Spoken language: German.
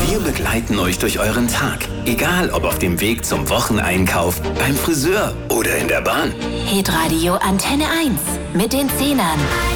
Wir begleiten euch durch euren Tag. Egal, ob auf dem Weg zum Wocheneinkauf, beim Friseur oder in der Bahn. Hitradio Antenne 1 mit den Zehnern.